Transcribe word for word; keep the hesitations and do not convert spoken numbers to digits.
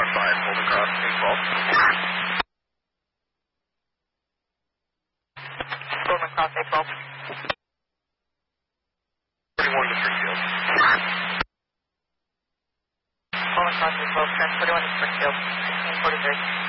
one five, hold across, take twelve. Hold across, take twelve. forty-one to Springfield. Hold across, take twelve, trans forty-one to Springfield, sixteen forty-three.